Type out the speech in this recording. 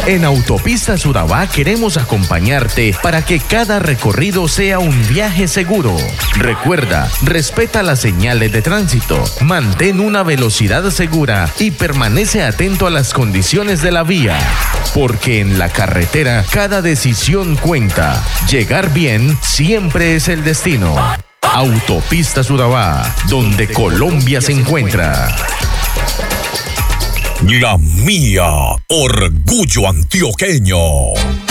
En Autopistas Urabá queremos acompañarte para que cada recorrido sea un viaje seguro. Recuerda, respeta las señales de tránsito, mantén una velocidad segura y permanece atento a las condiciones de la vía. Porque en la carretera cada decisión cuenta. Llegar bien siempre es el destino. Autopistas Urabá, donde Colombia se encuentra. La mía, orgullo antioqueño.